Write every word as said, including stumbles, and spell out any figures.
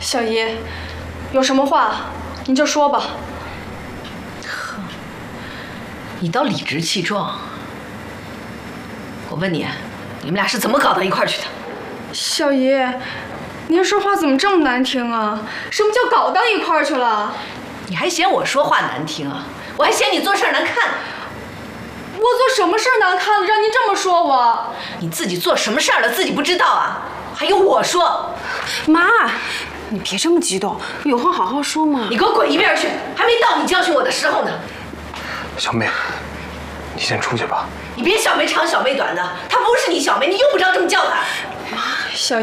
小姨，有什么话您就说吧。 呵，你倒理直气壮。我问你，你们俩是怎么搞到一块儿去的？ 小姨，您说话怎么这么难听啊？什么叫搞到一块儿去了？ 你还嫌我说话难听啊？我还嫌你做事难看。 我做什么事儿难看了，让您这么说我？ 你自己做什么事儿了，自己不知道啊？还用我说？ 妈，你别这么激动，有话好好说嘛。 你给我滚一边去！还没到你教训我的时候呢。 小妹，你先出去吧。 你别小妹长小妹短的，她不是你小妹，你用不着这么叫她。